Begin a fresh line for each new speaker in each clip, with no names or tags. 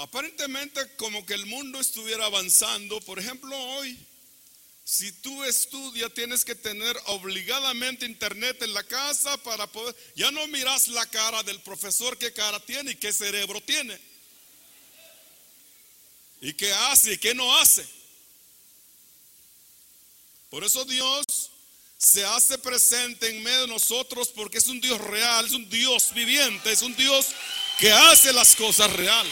Aparentemente como que el mundo estuviera avanzando. Por ejemplo, hoy, si tú estudias, tienes que tener obligadamente internet en la casa para poder. Ya no miras la cara del profesor, qué cara tiene y qué cerebro tiene, y qué hace y qué no hace. Por eso Dios se hace presente en medio de nosotros, porque es un Dios real, es un Dios viviente, es un Dios que hace las cosas real.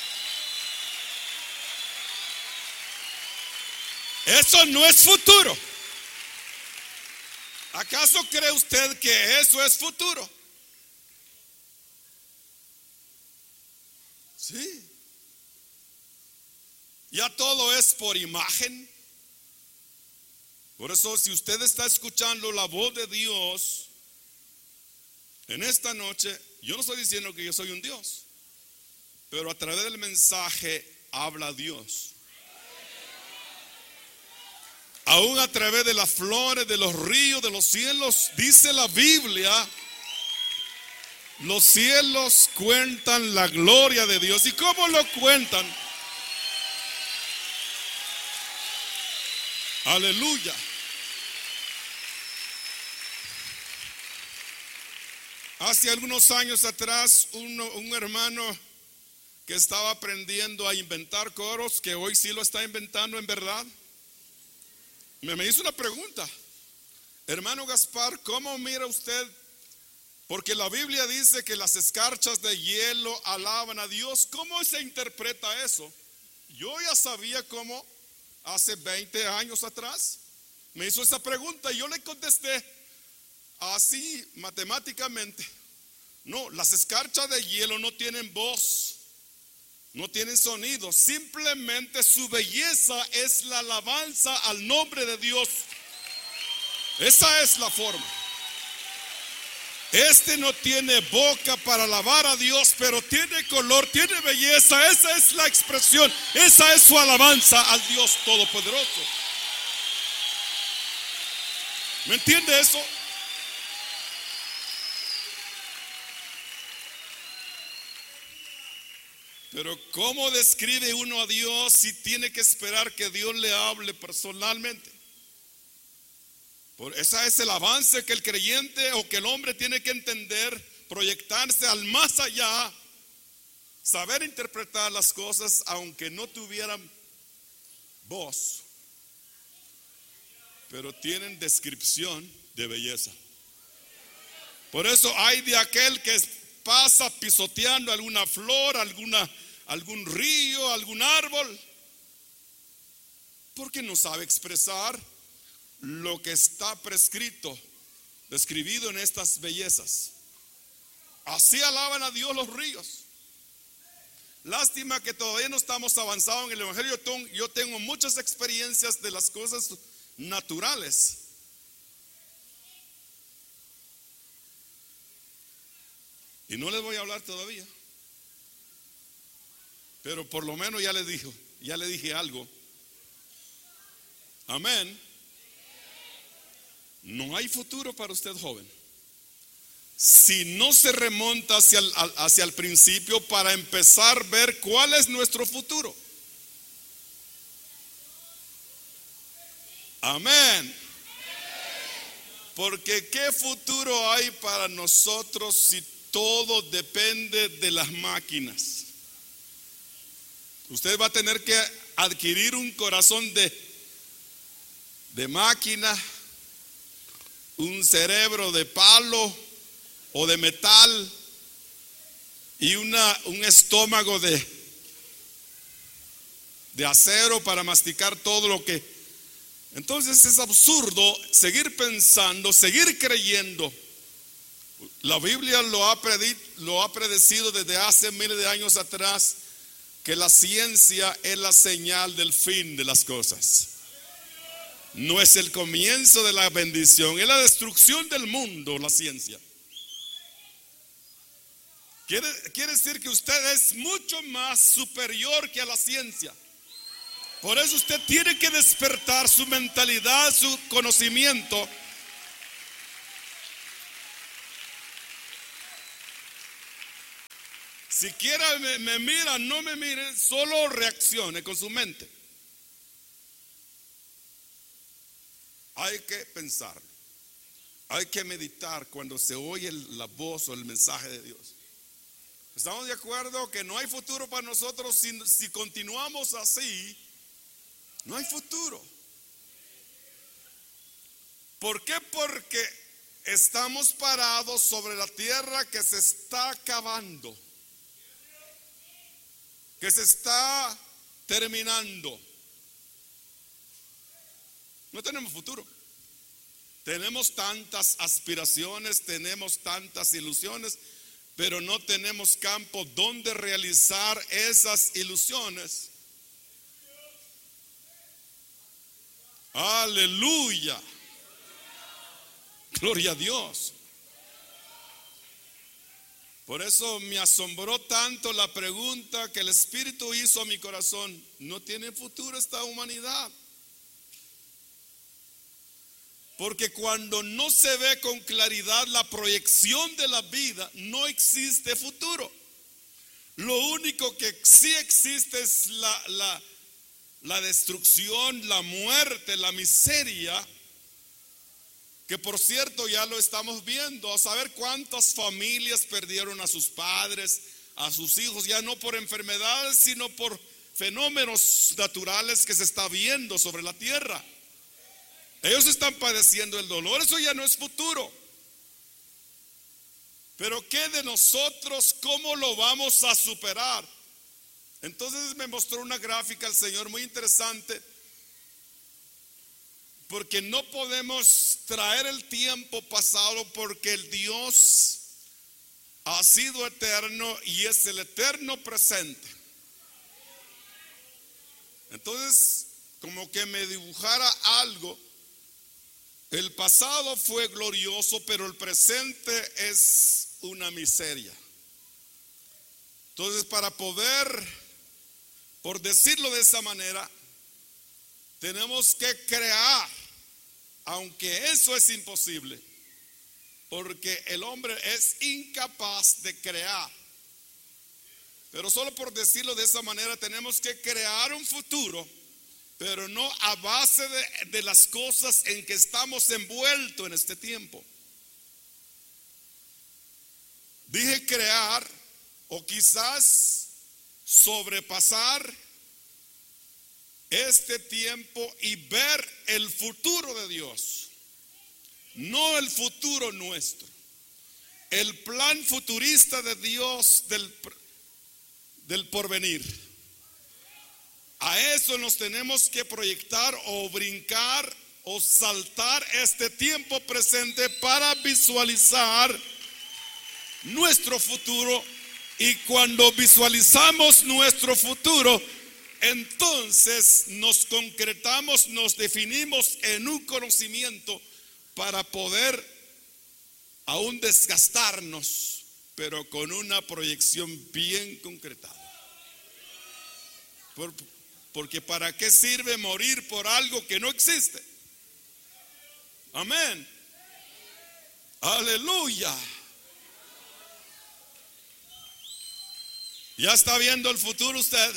Eso no es futuro. ¿Acaso cree usted que eso es futuro? Sí. Ya todo es por imagen. Por eso, si usted está escuchando la voz de Dios en esta noche, yo no estoy diciendo que yo soy un Dios, pero a través del mensaje habla Dios. Aún a través de las flores, de los ríos, de los cielos, dice la Biblia, los cielos cuentan la gloria de Dios. ¿Y cómo lo cuentan? Aleluya. Hace algunos años atrás, un hermano que estaba aprendiendo a inventar coros, que hoy sí lo está inventando en verdad, me hizo una pregunta: hermano Gaspar, ¿cómo mira usted? Porque la Biblia dice que las escarchas de hielo alaban a Dios. ¿Cómo se interpreta eso? Yo ya sabía cómo hace 20 años atrás me hizo esa pregunta y yo le contesté así matemáticamente: no, las escarchas de hielo no tienen voz, no tienen sonido, simplemente su belleza es la alabanza al nombre de Dios. Esa es la forma. Este no tiene boca para alabar a Dios, pero tiene color, tiene belleza. Esa es la expresión, esa es su alabanza al Dios Todopoderoso. ¿Me entiende eso? Pero ¿cómo describe uno a Dios si tiene que esperar que Dios le hable personalmente? Ese es el avance que el creyente o que el hombre tiene que entender, proyectarse al más allá, saber interpretar las cosas aunque no tuvieran voz, pero tienen descripción de belleza. Por eso hay de aquel que pasa pisoteando alguna flor, algún río, algún árbol, porque no sabe expresar lo que está prescrito, describido en estas bellezas. Así alaban a Dios los ríos. Lástima que todavía no estamos avanzados en el Evangelio. Yo tengo muchas experiencias de las cosas naturales. Y no les voy a hablar todavía, pero por lo menos ya le dije algo. Amén. No hay futuro para usted, joven, si no se remonta hacia el principio para empezar a ver cuál es nuestro futuro. Amén. Porque ¿qué futuro hay para nosotros si todo depende de las máquinas? Usted va a tener que adquirir un corazón de máquina, un cerebro de palo o de metal y un estómago de acero para masticar todo lo que. Entonces es absurdo seguir pensando, seguir creyendo. La Biblia lo ha predecido desde hace miles de años atrás, que la ciencia es la señal del fin de las cosas. No es el comienzo de la bendición, es la destrucción del mundo, la ciencia. Quiere decir que usted es mucho más superior que a la ciencia. Por eso usted tiene que despertar su mentalidad, su conocimiento. Siquiera me mira, no me mire, solo reaccione con su mente. Hay que pensar, hay que meditar cuando se oye la voz o el mensaje de Dios. ¿Estamos de acuerdo que no hay futuro para nosotros si continuamos así? No hay futuro. ¿Por qué? Porque estamos parados sobre la tierra que se está acabando, que se está terminando. No tenemos futuro. Tenemos tantas aspiraciones, tenemos tantas ilusiones, pero no tenemos campo donde realizar esas ilusiones. Aleluya. Gloria a Dios. Por eso me asombró tanto la pregunta que el Espíritu hizo a mi corazón. ¿No tiene futuro esta humanidad? Porque cuando no se ve con claridad la proyección de la vida, no existe futuro. Lo único que sí existe es la destrucción, la muerte, la miseria, que por cierto ya lo estamos viendo. A saber cuántas familias perdieron a sus padres, a sus hijos, ya no por enfermedades, sino por fenómenos naturales que se está viendo sobre la tierra. Ellos están padeciendo el dolor, eso ya no es futuro. Pero ¿qué de nosotros? ¿Cómo lo vamos a superar? Entonces me mostró una gráfica el Señor muy interesante, porque no podemos traer el tiempo pasado, porque el Dios ha sido eterno y es el eterno presente. Entonces, como que me dibujara algo. El pasado fue glorioso, pero el presente es una miseria. Entonces, para poder, por decirlo de esa manera, tenemos que crear, aunque eso es imposible, porque el hombre es incapaz de crear. Pero solo por decirlo de esa manera, tenemos que crear un futuro, pero no a base de las cosas en que estamos envueltos en este tiempo. Dije crear, o quizás sobrepasar este tiempo y ver el futuro de Dios, no el futuro nuestro. El plan futurista de Dios del porvenir. A eso nos tenemos que proyectar o brincar o saltar este tiempo presente para visualizar nuestro futuro. Y cuando visualizamos nuestro futuro, entonces nos concretamos, nos definimos en un conocimiento para poder aún desgastarnos, pero con una proyección bien concretada. Porque ¿para qué sirve morir por algo que no existe? Amén. Aleluya. ¿Ya está viendo el futuro usted?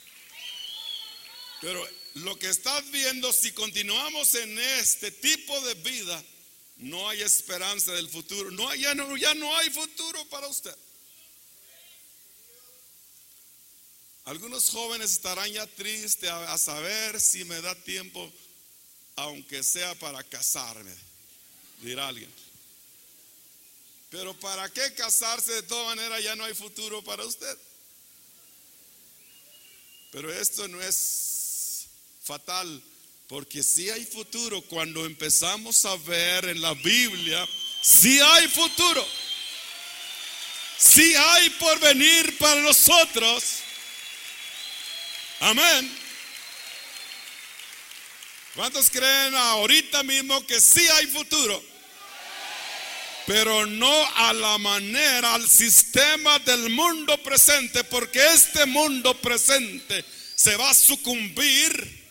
Pero lo que estás viendo, si continuamos en este tipo de vida, no hay esperanza del futuro. Ya no hay futuro para usted. Algunos jóvenes estarán ya tristes a saber si me da tiempo, aunque sea para casarme, dirá alguien. Pero ¿para qué casarse? De todas maneras ya no hay futuro para usted. Pero esto no es fatal, porque sí hay futuro. Cuando empezamos a ver en la Biblia, sí hay futuro, sí hay porvenir para nosotros. Amén. ¿Cuántos creen ahorita mismo que sí hay futuro? Pero no a la manera, al sistema del mundo presente, porque este mundo presente se va a sucumbir,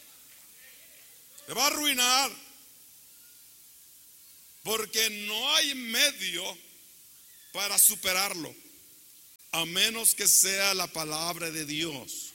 se va a arruinar, porque no hay medio para superarlo. a menos que sea la palabra de Dios.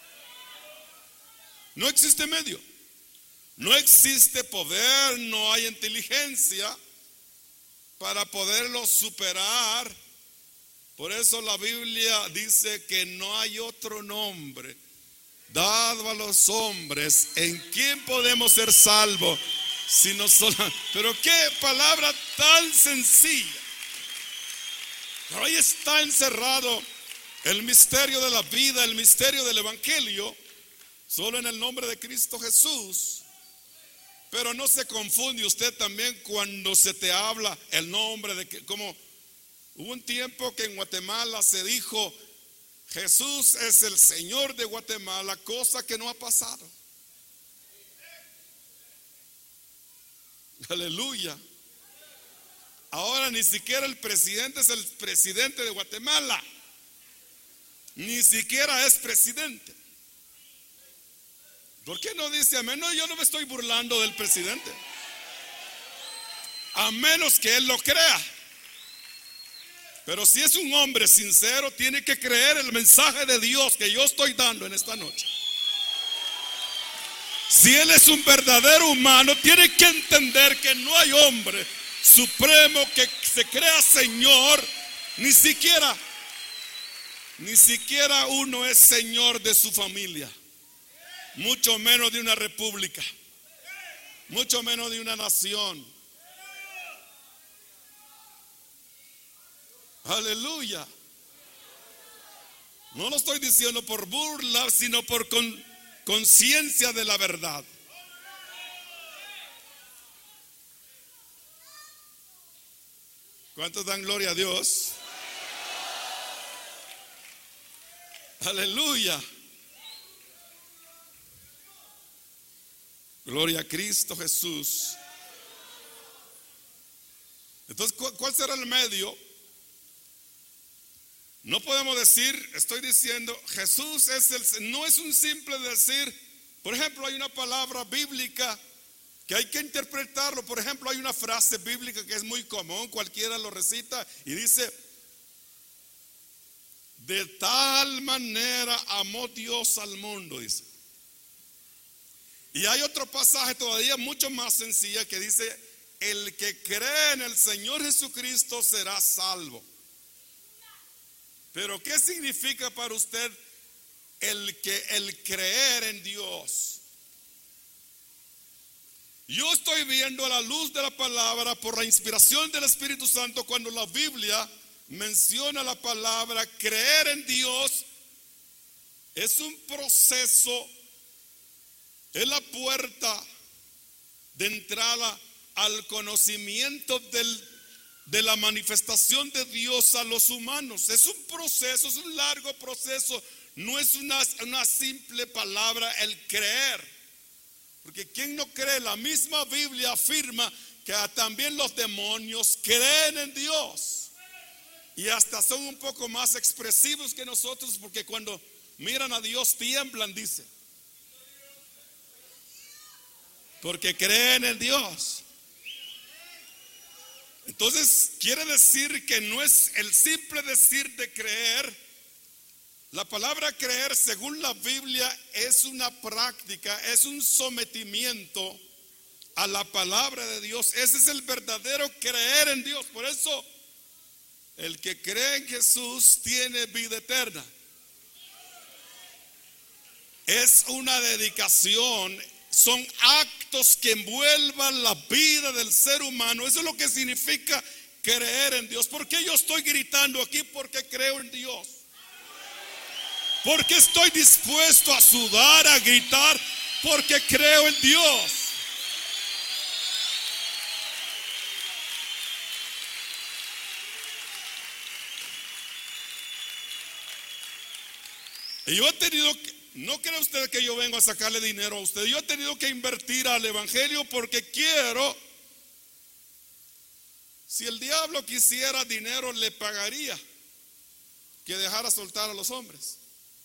No existe medio, no existe poder, no hay inteligencia para poderlo superar. Por eso la Biblia dice que no hay otro nombre dado a los hombres en quien podemos ser salvos, sino solo. Pero qué palabra tan sencilla. Pero ahí está encerrado el misterio de la vida, el misterio del evangelio, solo en el nombre de Cristo Jesús. Pero no se confunde usted también cuando se te habla el nombre de que, como hubo un tiempo que en Guatemala se dijo: Jesús es el Señor de Guatemala, cosa que no ha pasado. Aleluya. Ahora ni siquiera el presidente es el presidente de Guatemala. Ni siquiera es presidente. ¿Por qué no dice amén? No, yo no me estoy burlando del presidente, a menos que él lo crea. Pero si es un hombre sincero, tiene que creer el mensaje de Dios que yo estoy dando en esta noche. Si él es un verdadero humano, tiene que entender que no hay hombre supremo que se crea Señor. Ni siquiera uno es Señor de su familia, mucho menos de una república, mucho menos de una nación. Aleluya. No lo estoy diciendo por burla, sino por conciencia de la verdad. ¿Cuántos dan gloria a Dios? Aleluya. Gloria a Cristo Jesús. Entonces, ¿cuál será el medio? No podemos decir, estoy diciendo, Jesús es no es un simple decir. Por ejemplo, hay una palabra bíblica que hay que interpretarlo. Por ejemplo, hay una frase bíblica que es muy común, cualquiera lo recita y dice: de tal manera amó Dios al mundo, dice. Y hay otro pasaje todavía mucho más sencillo que dice: el que cree en el Señor Jesucristo será salvo. Pero ¿qué significa para usted el creer en Dios? Yo estoy viendo a la luz de la palabra, por la inspiración del Espíritu Santo, cuando la Biblia menciona la palabra creer en Dios, es un proceso, es la puerta de entrada al conocimiento de la manifestación de Dios a los humanos. Es un proceso, es un largo proceso. No es una simple palabra el creer. Porque ¿quién no cree? La misma Biblia afirma que también los demonios creen en Dios. Y hasta son un poco más expresivos que nosotros, porque cuando miran a Dios tiemblan, dice. Porque creen en Dios. Entonces quiere decir que no es el simple decir de creer. La palabra creer, según la Biblia, es una práctica, es un sometimiento a la palabra de Dios. Ese es el verdadero creer en Dios. Por eso el que cree en Jesús tiene vida eterna. Es una dedicación, son actos que envuelvan la vida del ser humano. Eso es lo que significa creer en Dios. ¿Por qué yo estoy gritando aquí? Porque creo en Dios. Porque estoy dispuesto a sudar, a gritar, porque creo en Dios. Y yo he tenido que, no cree usted que yo vengo a sacarle dinero a usted. Yo he tenido que invertir al evangelio porque quiero. Si el diablo quisiera dinero, le pagaría que dejara soltar a los hombres.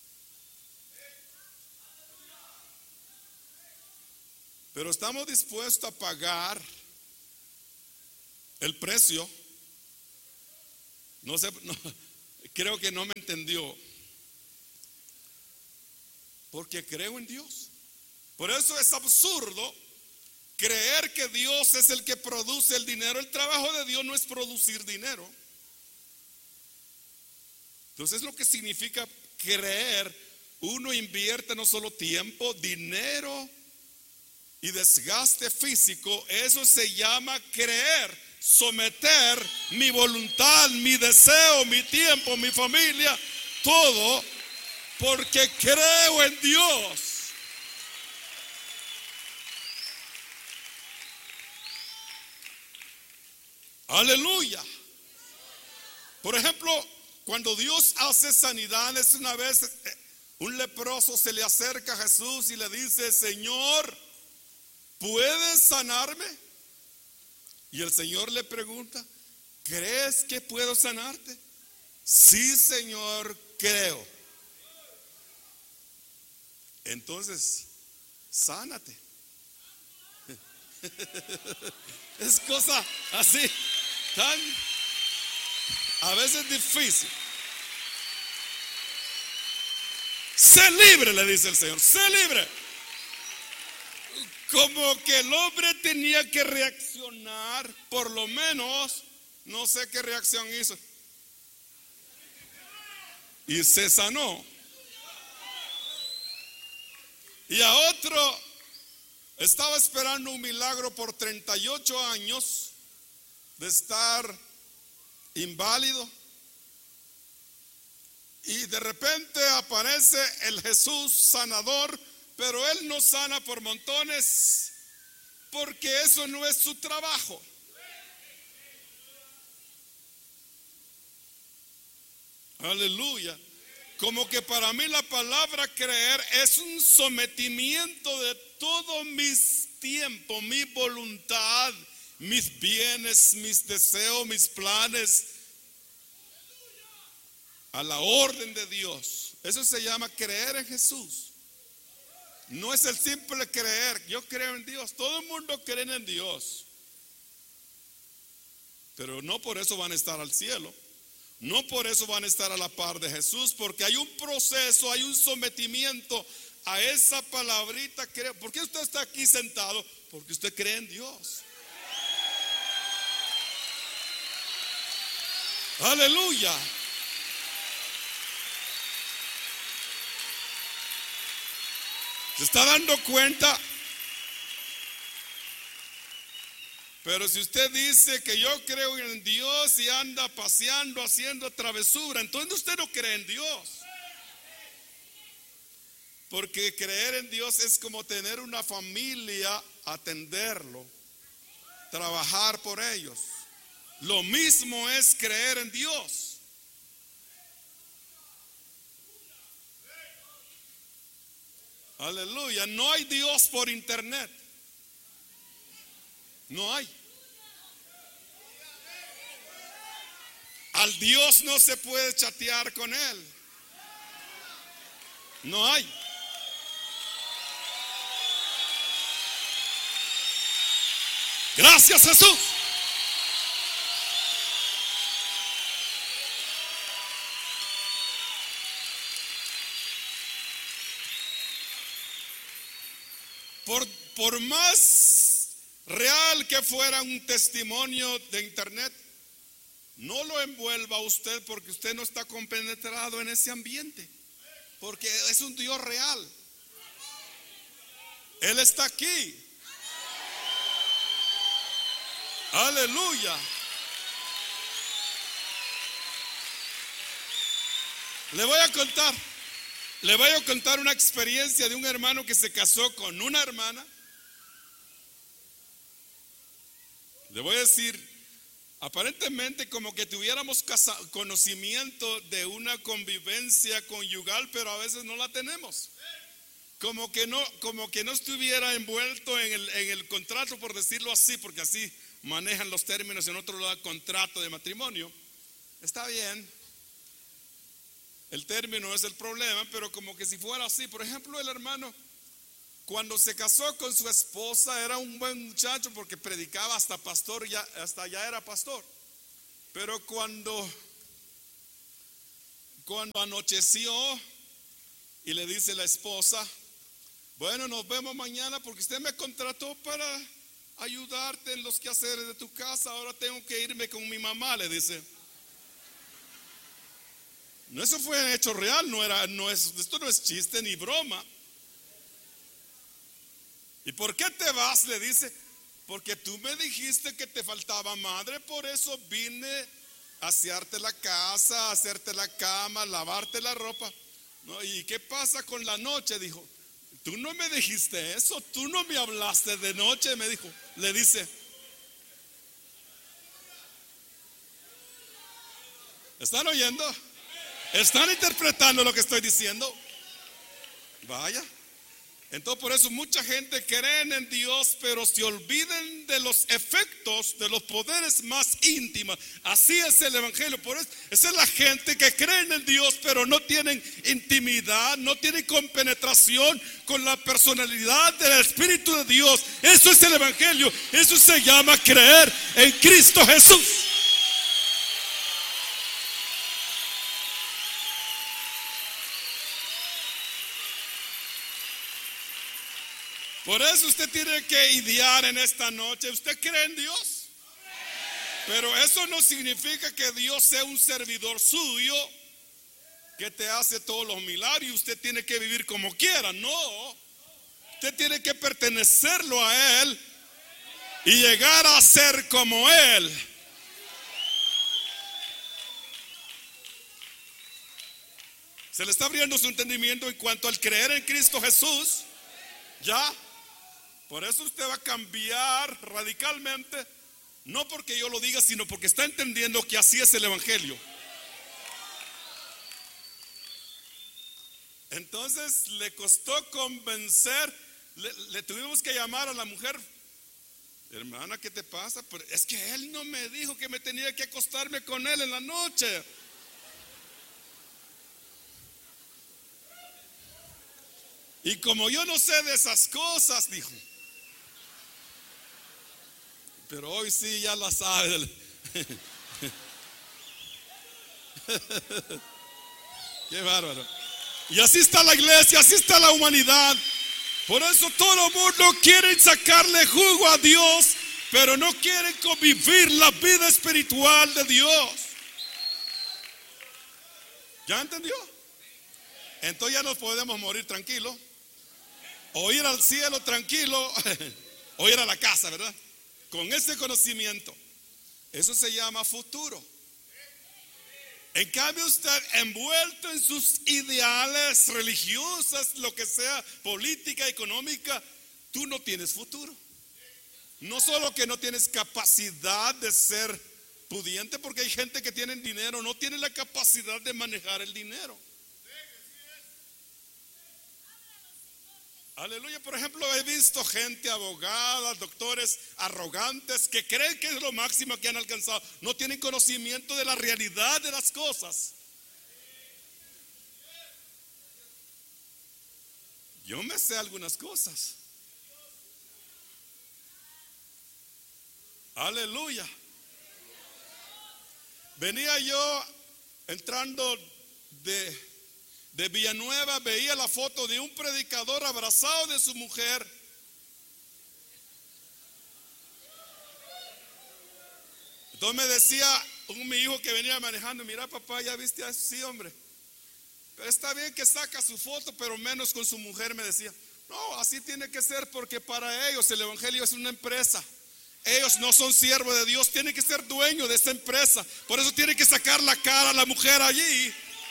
Pero estamos dispuestos a pagar el precio. No sé, creo que no me entendió. Porque creo en Dios. Por eso es absurdo creer que Dios es el que produce el dinero. El trabajo de Dios no es producir dinero. Entonces, lo que significa creer, uno invierte no solo tiempo, dinero y desgaste físico. Eso se llama creer, someter mi voluntad, mi deseo, mi tiempo, mi familia, todo, porque creo en Dios. Aleluya. Por ejemplo, cuando Dios hace sanidades, una vez un leproso se le acerca a Jesús y le dice: Señor, ¿puedes sanarme? Y el Señor le pregunta: ¿crees que puedo sanarte? Sí, Señor, creo. Entonces, sánate. Es cosa así, tan a veces difícil. Sé libre, le dice el Señor, sé libre. Como que el hombre tenía que reaccionar, por lo menos, no sé qué reacción hizo. Y se sanó. Y a otro estaba esperando un milagro por 38 años de estar inválido. Y de repente aparece el Jesús sanador, pero Él no sana por montones, porque eso no es su trabajo. Aleluya. Como que para mí la palabra creer es un sometimiento de todo mis tiempos, mi voluntad, mis bienes, mis deseos, mis planes, a la orden de Dios. Eso se llama creer en Jesús. No es el simple creer. Yo creo en Dios. Todo el mundo cree en Dios. Pero no por eso van a estar al cielo. No por eso van a estar a la par de Jesús, porque hay un proceso, hay un sometimiento a esa palabrita. ¿Por qué usted está aquí sentado? Porque usted cree en Dios. Aleluya. ¿Se está dando cuenta? Pero si usted dice que yo creo en Dios y anda paseando, haciendo travesura, entonces usted no cree en Dios. Porque creer en Dios es como tener una familia, atenderlo, trabajar por ellos. Lo mismo es creer en Dios. Aleluya. No hay Dios por internet. No hay. Al Dios no se puede chatear con Él. No hay. Gracias, Jesús. Por más real que fuera un testimonio de internet, no lo envuelva usted, porque usted no está compenetrado en ese ambiente, porque es un Dios real. Él está aquí. Aleluya. Le voy a contar una experiencia de un hermano que se casó con una hermana. Le voy a decir, aparentemente como que tuviéramos conocimiento de una convivencia conyugal, pero a veces no la tenemos. Como que no estuviera envuelto en el contrato, por decirlo así, porque así manejan los términos en otro lado, contrato de matrimonio. Está bien. El término es el problema, pero como que si fuera así. Por ejemplo, el hermano, cuando se casó con su esposa, era un buen muchacho porque predicaba hasta pastor, hasta ya era pastor. Pero cuando Cuando anocheció y le dice la esposa: bueno, nos vemos mañana porque usted me contrató para ayudarte en los quehaceres de tu casa. Ahora tengo que irme con mi mamá, le dice. No, eso fue hecho real, esto no es chiste ni broma. ¿Y por qué te vas?, le dice. Porque tú me dijiste que te faltaba madre, por eso vine a asearte la casa, a hacerte la cama, lavarte la ropa. No, ¿y qué pasa con la noche?, dijo. Tú no me dijiste eso, tú no me hablaste de noche, me dijo. Le dice. ¿Están oyendo? ¿Están interpretando lo que estoy diciendo? Vaya. Entonces por eso mucha gente cree en Dios, pero se olvidan de los efectos, de los poderes más íntimos. Así es el evangelio. Por eso, esa es la gente que cree en Dios, pero no tienen intimidad, no tienen compenetración con la personalidad del Espíritu de Dios. Eso es el evangelio. Eso se llama creer en Cristo Jesús. Por eso usted tiene que idear en esta noche. ¿Usted cree en Dios? Pero eso no significa que Dios sea un servidor suyo que te hace todos los milagros y usted tiene que vivir como quiera. No, usted tiene que pertenecerlo a Él y llegar a ser como Él. Se le está abriendo su entendimiento en cuanto al creer en Cristo Jesús. ¿Ya? Por eso usted va a cambiar radicalmente, no porque yo lo diga, sino porque está entendiendo que así es el evangelio. Entonces le costó convencer, le tuvimos que llamar a la mujer. Hermana, ¿qué te pasa? Pero es que él no me dijo que me tenía que acostarme con él en la noche. Y como yo no sé de esas cosas, dijo. Pero hoy sí ya la sabe. Qué bárbaro. Y así está la iglesia, así está la humanidad. Por eso todo el mundo quiere sacarle jugo a Dios, pero no quieren convivir la vida espiritual de Dios. ¿Ya entendió? Entonces ya nos podemos morir tranquilos, o ir al cielo tranquilo, o ir a la casa, ¿verdad? Con ese conocimiento. Eso se llama futuro. En cambio usted envuelto en sus ideales religiosas, lo que sea, política, económica, tú no tienes futuro. No solo que no tienes capacidad de ser pudiente, porque hay gente que tiene dinero, no tiene la capacidad de manejar el dinero. Aleluya. Por ejemplo, he visto gente, abogadas, doctores arrogantes que creen que es lo máximo que han alcanzado. No tienen conocimiento de la realidad de las cosas. Yo me sé algunas cosas. Aleluya. Venía yo entrando de Villanueva, veía la foto de un predicador abrazado de su mujer. Entonces me decía mi hijo que venía manejando: mira papá, ¿ya viste a sí, hombre? Pero está bien que saca su foto, pero menos con su mujer, me decía. No, así tiene que ser, porque para ellos el evangelio es una empresa. Ellos no son siervos de Dios, tienen que ser dueños de esa empresa. Por eso tiene que sacar la cara a la mujer allí.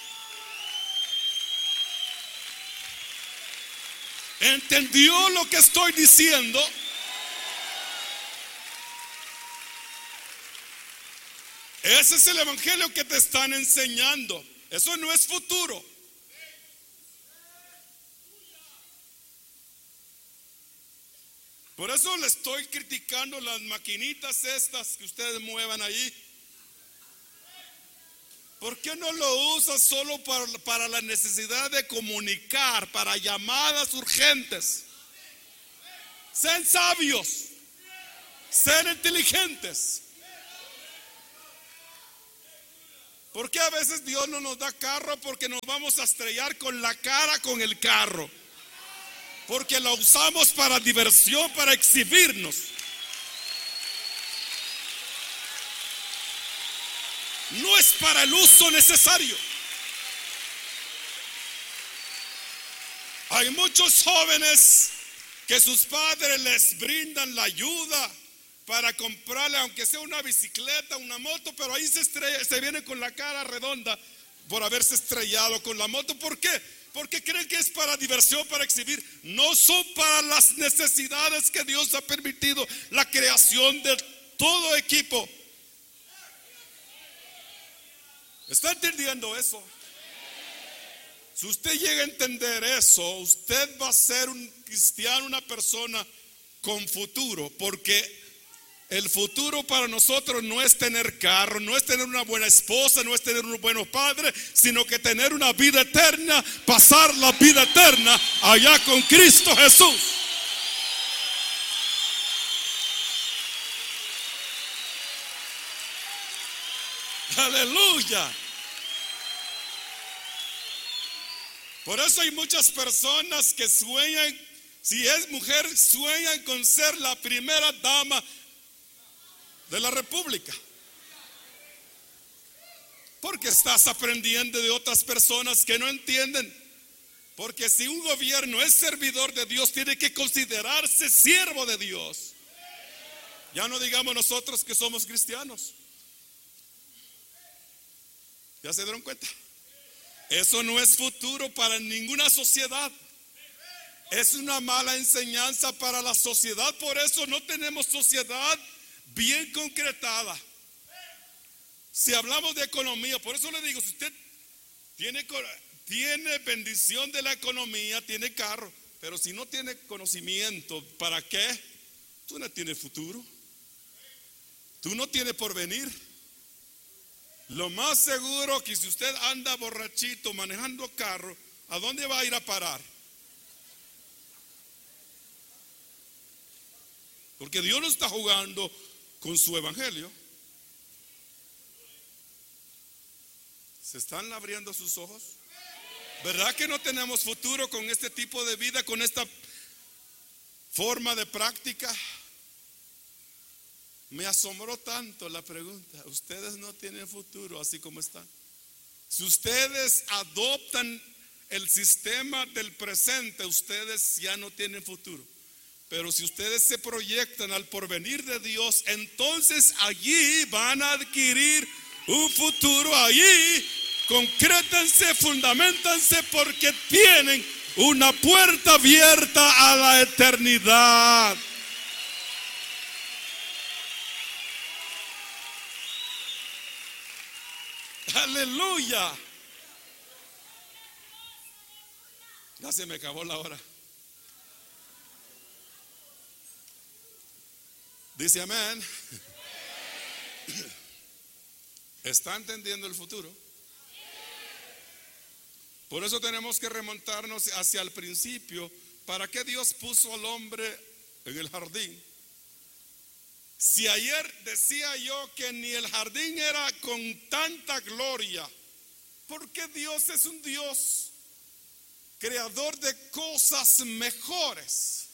¿Entendió lo que estoy diciendo? Ese es el evangelio que te están enseñando. Eso no es futuro. Por eso le estoy criticando las maquinitas estas que ustedes muevan ahí. ¿Por qué no lo usas solo para la necesidad de comunicar, para llamadas urgentes? Sean sabios, sean inteligentes. ¿Por qué a veces Dios no nos da carro? Porque nos vamos a estrellar con la cara con el carro. Porque lo usamos para diversión, para exhibirnos. No es para el uso necesario. Hay muchos jóvenes que sus padres les brindan la ayuda para comprarle, aunque sea una bicicleta, una moto, pero ahí se viene con la cara redonda por haberse estrellado con la moto. ¿Por qué? Porque creen que es para diversión, para exhibir. No son para las necesidades que Dios ha permitido la creación de todo equipo. ¿Está entendiendo eso? Si usted llega a entender eso, usted va a ser un cristiano, una persona con futuro, porque el futuro para nosotros no es tener carro, no es tener una buena esposa, no es tener unos buenos padres, sino que tener una vida eterna, pasar la vida eterna allá con Cristo Jesús. Aleluya. Por eso hay muchas personas que sueñan, si es mujer, sueñan con ser la primera dama de la República. Porque estás aprendiendo de otras personas que no entienden. Porque si un gobierno es servidor de Dios, tiene que considerarse siervo de Dios. Ya no digamos nosotros que somos cristianos. ¿Ya se dieron cuenta? Eso no es futuro para ninguna sociedad. Es una mala enseñanza para la sociedad. Por eso no tenemos sociedad bien concretada. Si hablamos de economía, por eso le digo, si usted tiene bendición de la economía, tiene carro, pero si no tiene conocimiento, ¿para qué? Tú no tienes futuro. Tú no tienes porvenir. Lo más seguro que si usted anda borrachito manejando carro, ¿a dónde va a ir a parar? Porque Dios no está jugando con su evangelio. ¿Se están abriendo sus ojos? ¿Verdad que no tenemos futuro con este tipo de vida, con esta forma de práctica? Me asombró tanto la pregunta. Ustedes no tienen futuro así como están. Si ustedes adoptan el sistema del presente, ustedes ya no tienen futuro. Pero si ustedes se proyectan al porvenir de Dios, entonces allí van a adquirir un futuro. Allí concrétense, fundamentense, porque tienen una puerta abierta a la eternidad. Aleluya. Ya se me acabó la hora. Dice amén. ¿Está entendiendo el futuro? Por eso tenemos que remontarnos hacia el principio. ¿Para qué Dios puso al hombre en el jardín? Si ayer decía yo que ni el jardín era con tanta gloria, porque Dios es un Dios creador de cosas mejores,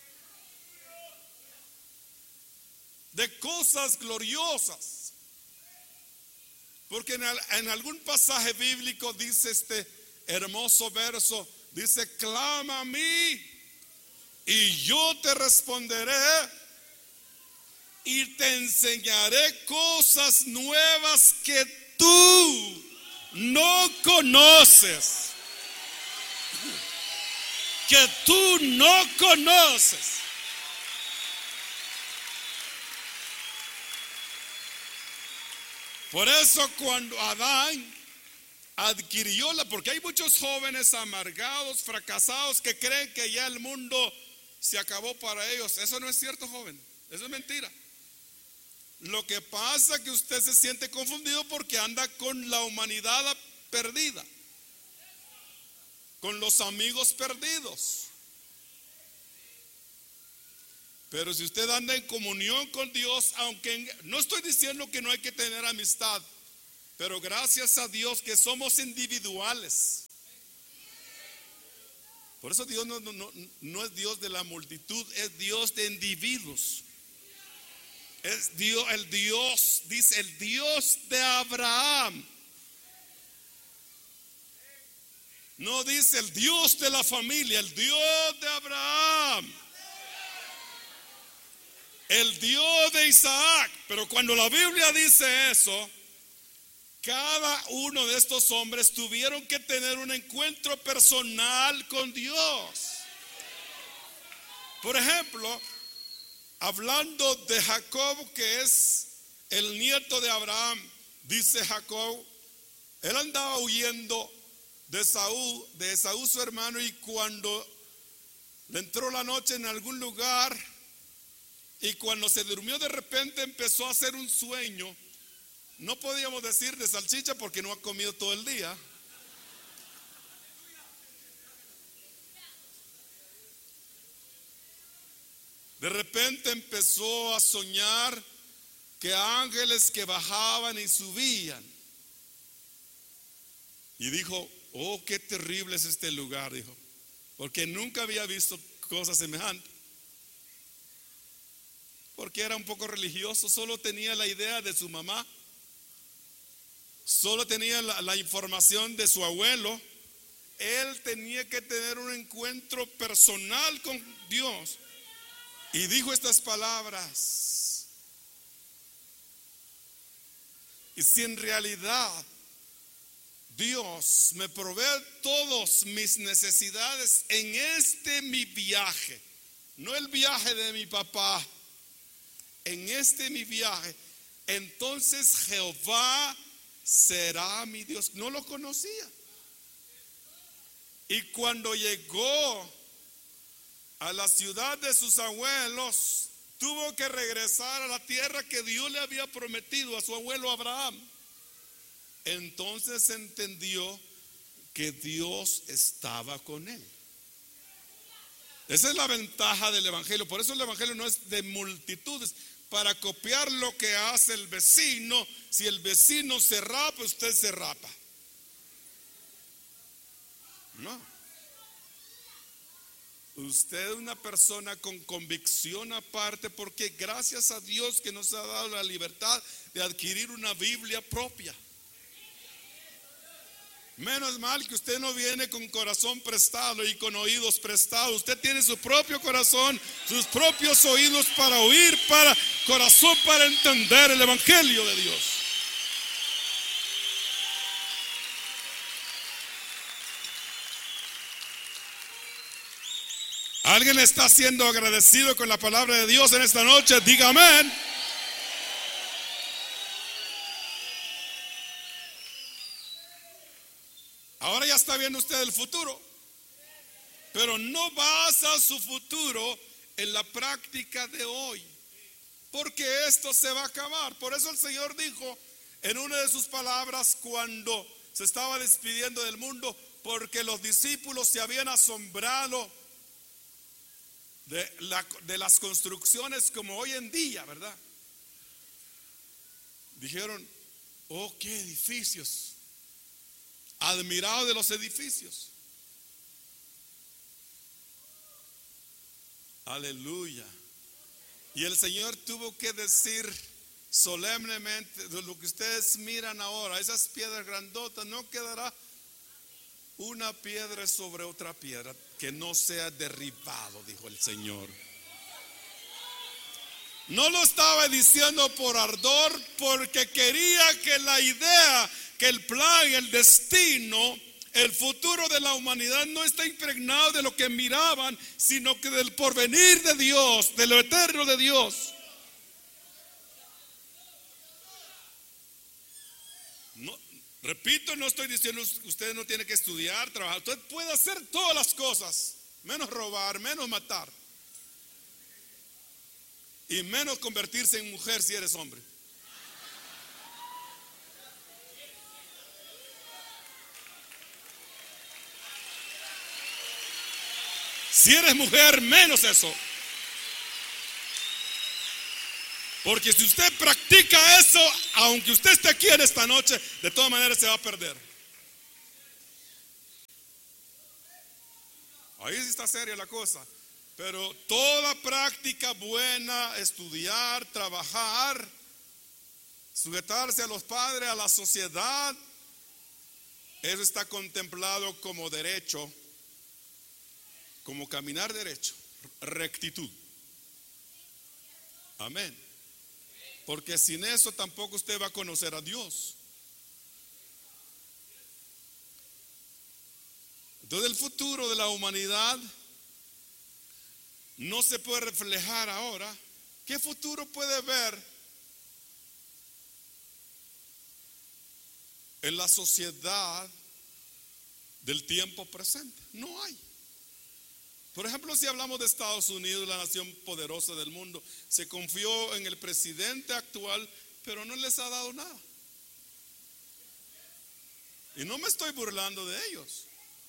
de cosas gloriosas. Porque en algún pasaje bíblico dice este hermoso verso, dice: clama a mí y yo te responderé y te enseñaré cosas nuevas que tú no conoces. Que tú no conoces. Por eso cuando Adán adquirió porque hay muchos jóvenes amargados, fracasados, que creen que ya el mundo se acabó para ellos. Eso no es cierto, joven. Eso es mentira. Lo que pasa es que usted se siente confundido porque anda con la humanidad perdida, con los amigos perdidos. Pero si usted anda en comunión con Dios, aunque no estoy diciendo que no hay que tener amistad, Pero gracias a Dios que somos individuales. Por eso Dios no es Dios de la multitud, es Dios de individuos. Es Dios, el Dios, dice el Dios de Abraham. No dice el Dios de la familia, el Dios de Abraham. El Dios de Isaac. Pero cuando la Biblia dice eso, cada uno de estos hombres tuvieron que tener un encuentro personal con Dios. Por ejemplo, hablando de Jacob, que es el nieto de Abraham, dice Jacob, él andaba huyendo de Esaú su hermano, y cuando le entró la noche en algún lugar y cuando se durmió, de repente empezó a hacer un sueño. No podíamos decir de salchicha porque no ha comido todo el día. De repente empezó a soñar que ángeles que bajaban y subían. Y dijo, oh, qué terrible es este lugar, dijo, porque nunca había visto cosas semejantes. Porque era un poco religioso, solo tenía la idea de su mamá, solo tenía la información de su abuelo. Él tenía que tener un encuentro personal con Dios. Y dijo estas palabras: y si en realidad Dios me provee todas mis necesidades en este mi viaje, no el viaje de mi papá, en este mi viaje, entonces Jehová será mi Dios. No lo conocía. Y cuando llegó a la ciudad de sus abuelos, tuvo que regresar a la tierra que Dios le había prometido a su abuelo Abraham. Entonces entendió que Dios estaba con él. Esa es la ventaja del evangelio. Por eso el evangelio no es de multitudes, para copiar lo que hace el vecino. Si el vecino se rapa, usted se rapa. No. Usted es una persona con convicción aparte, porque gracias a Dios que nos ha dado la libertad de adquirir una Biblia propia. Menos mal que usted no viene con corazón prestado y con oídos prestados. Usted tiene su propio corazón, sus propios oídos para oír, para corazón para entender el evangelio de Dios. ¿Alguien está siendo agradecido con la palabra de Dios en esta noche? Diga amén. Ahora ya está viendo usted el futuro, pero no basa su futuro en la práctica de hoy, porque esto se va a acabar. Por eso el Señor dijo en una de sus palabras cuando se estaba despidiendo del mundo, porque los discípulos se habían asombrado de las construcciones como hoy en día, ¿verdad? Dijeron, oh, qué edificios. Admirado de los edificios. Aleluya. Y el Señor tuvo que decir solemnemente, de lo que ustedes miran ahora, esas piedras grandotas, no quedará una piedra sobre otra piedra que no sea derribado, dijo el Señor. No lo estaba diciendo por ardor, porque quería que la idea, que el plan, el destino, el futuro de la humanidad no está impregnado de lo que miraban, sino que del porvenir de Dios, de lo eterno de Dios. No, repito, no estoy diciendo usted no tiene que estudiar, trabajar. Usted puede hacer todas las cosas, menos robar, menos matar y menos convertirse en mujer si eres hombre. Si eres mujer, menos eso. Porque si usted practica eso, aunque usted esté aquí en esta noche, de todas maneras se va a perder. Ahí sí está seria la cosa. Pero toda práctica buena, estudiar, trabajar, sujetarse a los padres, a la sociedad, eso está contemplado como derecho, como caminar derecho, rectitud. Amén. Porque sin eso tampoco usted va a conocer a Dios. Entonces el futuro de la humanidad no se puede reflejar ahora. ¿Qué futuro puede ver en la sociedad del tiempo presente? No hay. Por ejemplo, si hablamos de Estados Unidos, la nación poderosa del mundo, se confió en el presidente actual, pero no les ha dado nada. Y no me estoy burlando de ellos.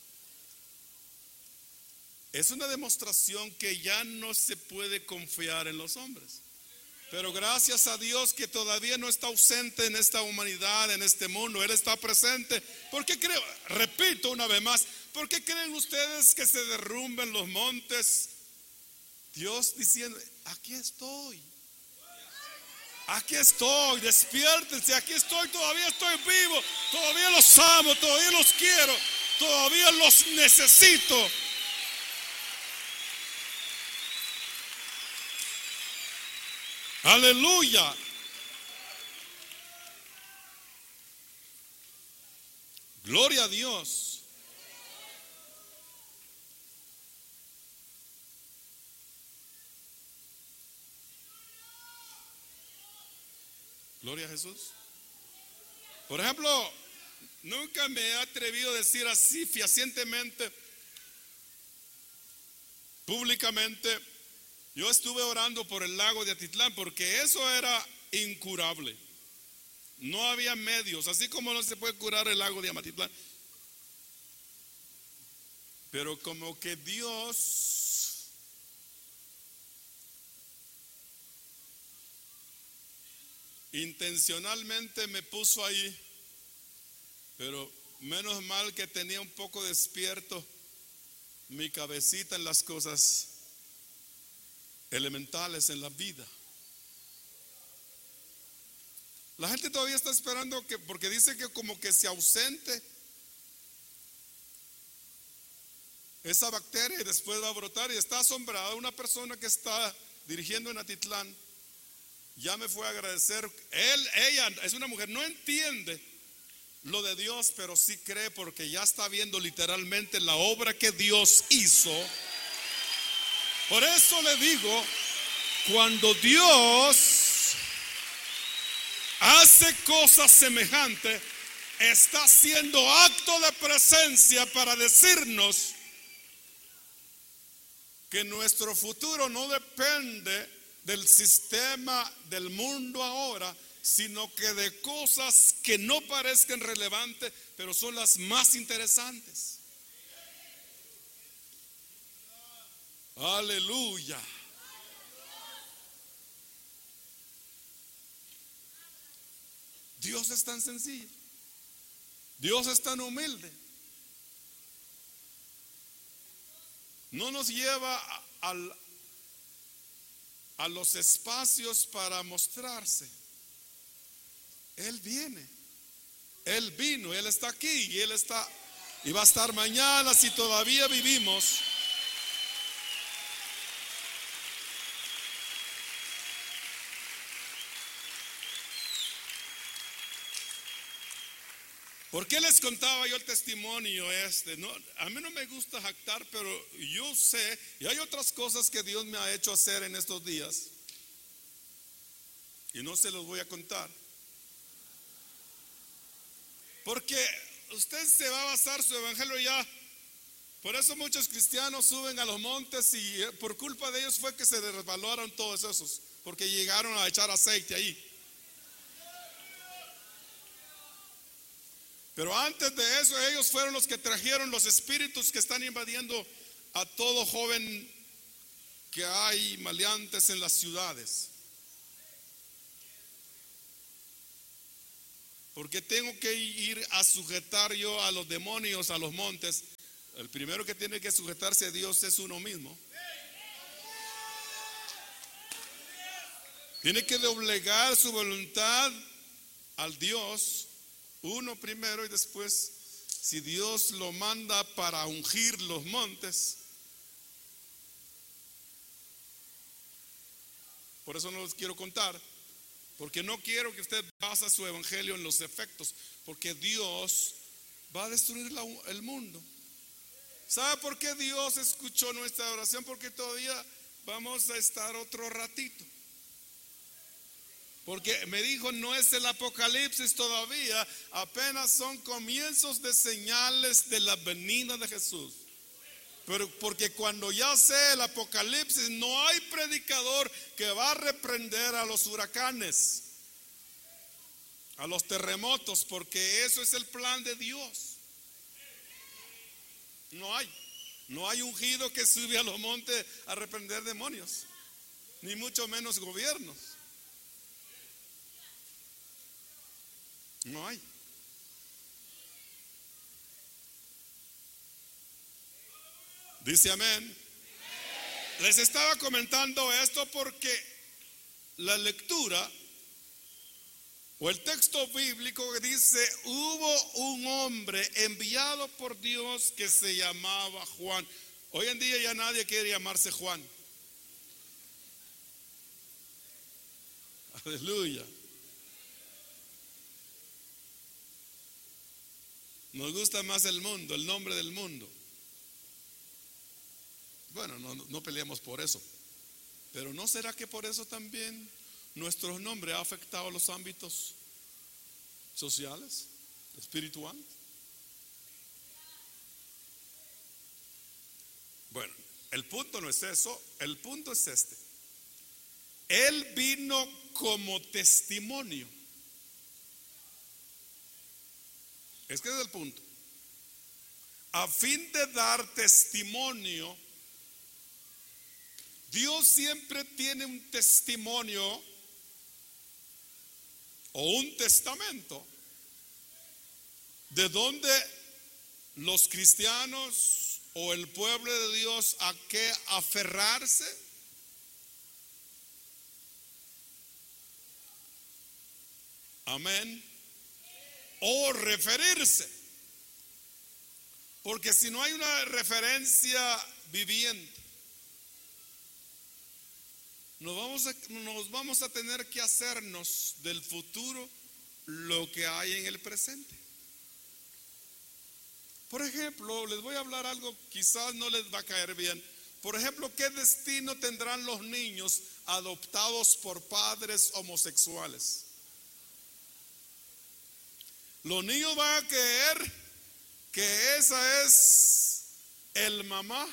Es una demostración que ya no se puede confiar en los hombres. Pero gracias a Dios que todavía no está ausente en esta humanidad, en este mundo. Él está presente. ¿Por qué creo? Repito una vez más. ¿Por qué creen ustedes que se derrumben los montes? Dios diciendo, aquí estoy. Aquí estoy, despiértense, aquí estoy, todavía estoy vivo. Todavía los amo, todavía los quiero. Todavía los necesito. Aleluya. Gloria a Dios. Gloria a Jesús. Por ejemplo, nunca me he atrevido a decir así fehacientemente, públicamente. Yo estuve orando por el lago de Atitlán porque eso era incurable. No había medios, así como no se puede curar el lago de Amatitlán. Pero como que Dios intencionalmente me puso ahí, pero menos mal que tenía un poco despierto mi cabecita en las cosas elementales en la vida. La gente todavía está esperando que, porque dice que como que se ausente esa bacteria y después va a brotar, y está asombrada. Una persona que está dirigiendo en Atitlán ya me fue a agradecer. Ella es una mujer, no entiende lo de Dios, pero sí cree porque ya está viendo literalmente la obra que Dios hizo. Por eso le digo, cuando Dios hace cosas semejantes, está haciendo acto de presencia para decirnos que nuestro futuro no depende del sistema del mundo ahora, sino que de cosas que no parezcan relevantes, pero son las más interesantes. Aleluya. Dios es tan sencillo. Dios es tan humilde. No nos lleva a los espacios para mostrarse. Él viene. Él vino, Él está aquí y Él está y va a estar mañana si todavía vivimos. ¿Por qué les contaba yo el testimonio este? No, a mí no me gusta jactar, pero yo sé, y hay otras cosas que Dios me ha hecho hacer en estos días, y no se los voy a contar. Porque usted se va a basar su evangelio ya. Por eso muchos cristianos suben a los montes y por culpa de ellos fue que se resbalaron todos esos, porque llegaron a echar aceite ahí. Pero antes de eso, ellos fueron los que trajeron los espíritus que están invadiendo a todo joven que hay maleantes en las ciudades. ¿Por qué tengo que ir a sujetar yo a los demonios, a los montes? El primero que tiene que sujetarse a Dios es uno mismo. Tiene que doblegar su voluntad al Dios, uno primero, y después, si Dios lo manda para ungir los montes. Por eso no los quiero contar, porque no quiero que usted base su evangelio en los efectos, porque Dios va a destruir el mundo. ¿Sabe por qué Dios escuchó nuestra oración? Porque todavía vamos a estar otro ratito. Porque me dijo, no es el apocalipsis todavía, apenas son comienzos de señales de la venida de Jesús. Pero porque cuando ya sea el apocalipsis, no hay predicador que va a reprender a los huracanes, a los terremotos, porque eso es el plan de Dios. No hay ungido que sube a los montes a reprender demonios, ni mucho menos gobiernos. No hay. Dice amén. Les estaba comentando esto porque la lectura o el texto bíblico dice: hubo un hombre enviado por Dios que se llamaba Juan. Hoy en día ya nadie quiere llamarse Juan. Aleluya. Nos gusta más el mundo, el nombre del mundo. Bueno, no peleamos por eso. Pero ¿no será que por eso también nuestro nombre ha afectado los ámbitos sociales, espirituales? Bueno, el punto no es eso, el punto es este. Él vino como testimonio. Es que es el punto. A fin de dar testimonio, Dios siempre tiene un testimonio o un testamento de donde los cristianos o el pueblo de Dios a qué aferrarse. Amén. O referirse. Porque si no hay una referencia viviente, nos vamos a tener que hacernos del futuro lo que hay en el presente. Por ejemplo, les voy a hablar algo, quizás no les va a caer bien. Por ejemplo, ¿qué destino tendrán los niños adoptados por padres homosexuales? Los niños van a creer que esa es el mamá.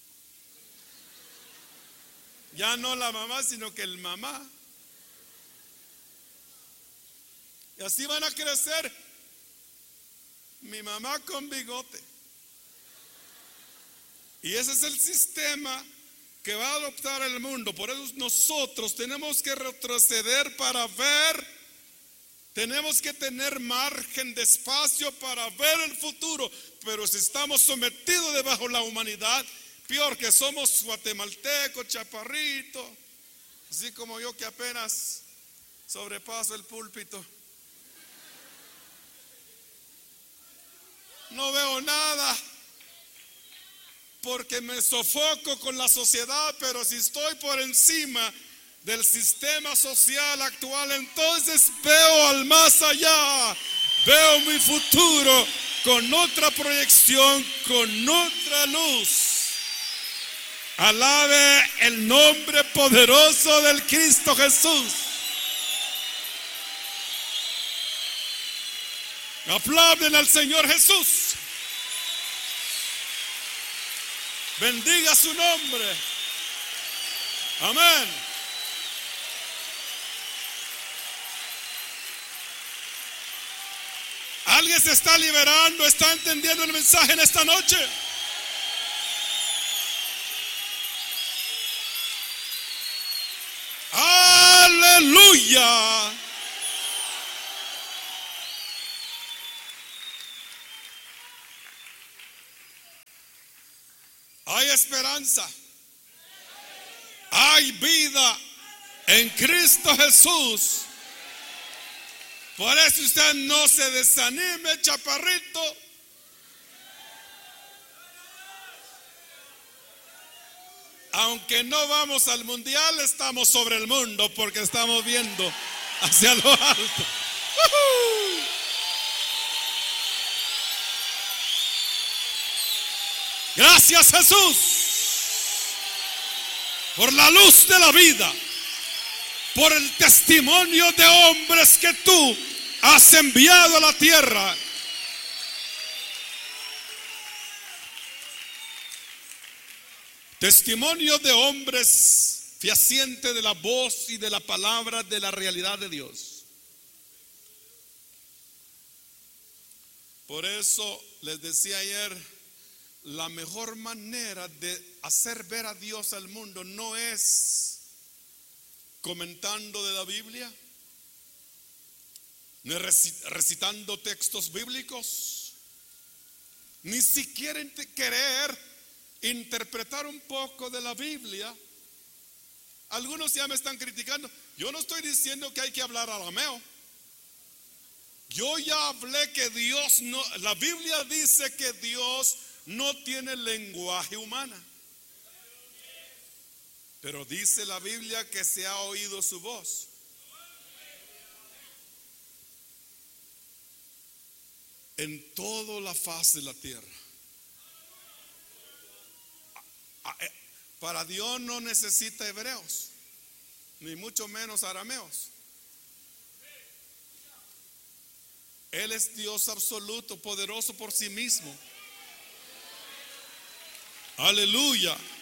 Ya no la mamá, sino que el mamá. Y así van a crecer. Mi mamá con bigote. Y ese es el sistema que va a adoptar el mundo. Por eso nosotros tenemos que retroceder para ver. Tenemos que tener margen de espacio para ver el futuro. Pero si estamos sometidos debajo de la humanidad, peor que somos guatemaltecos, chaparritos, así como yo que apenas sobrepaso el púlpito. No veo nada porque me sofoco con la sociedad, pero si estoy por encima del sistema social actual, entonces veo al más allá, veo mi futuro con otra proyección, con otra luz. Alabe el nombre poderoso del Cristo Jesús. Aplauden al Señor Jesús. Bendiga su nombre. Amén. ¿Alguien se está liberando? ¿Está entendiendo el mensaje en esta noche? ¡Aleluya! Hay esperanza. Hay vida en Cristo Jesús. Por eso usted no se desanime, chaparrito. Aunque no vamos al mundial, estamos sobre el mundo porque estamos viendo hacia lo alto. Gracias, Jesús, por la luz de la vida, por el testimonio de hombres que tú has enviado a la tierra. Testimonio de hombres fehacientes de la voz y de la palabra de la realidad de Dios. Por eso les decía ayer, la mejor manera de hacer ver a Dios al mundo no es comentando de la Biblia, ni recitando textos bíblicos, ni siquiera querer interpretar un poco de la Biblia. Algunos ya me están criticando. Yo no estoy diciendo que hay que hablar arameo. Yo ya hablé que Dios no, la Biblia dice que Dios no tiene lenguaje humana. Pero dice la Biblia que se ha oído su voz. En toda la faz de la tierra. Para Dios no necesita hebreos, ni mucho menos arameos. Él es Dios absoluto, poderoso por sí mismo. Aleluya.